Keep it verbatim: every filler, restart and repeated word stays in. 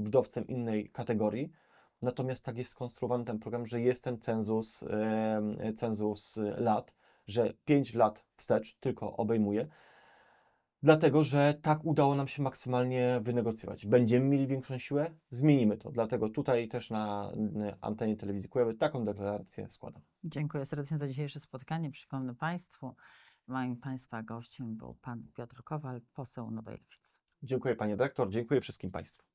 wdowcem innej kategorii. Natomiast tak jest skonstruowany ten program, że jest ten cenzus, e, cenzus lat, że pięć lat wstecz tylko obejmuje. Dlatego, że tak udało nam się maksymalnie wynegocjować. Będziemy mieli większą siłę, zmienimy to. Dlatego tutaj też na n- antenie telewizji Kujawy taką deklarację składam. Dziękuję serdecznie za dzisiejsze spotkanie. Przypomnę Państwu, moim Państwa gościem był Pan Piotr Kowal, poseł Nowej Lewicy. Dziękuję Panie Dyrektor, dziękuję wszystkim Państwu.